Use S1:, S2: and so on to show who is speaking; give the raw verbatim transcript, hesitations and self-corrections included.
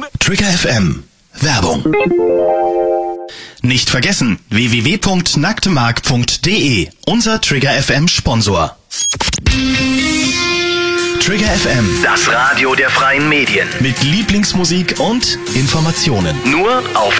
S1: Trigger F M. Werbung. Nicht vergessen, w w w punkt nacktemark punkt de, unser Trigger F M Sponsor. Trigger F M,
S2: das Radio der freien Medien.
S1: mit Lieblingsmusik und Informationen.
S2: Nur auf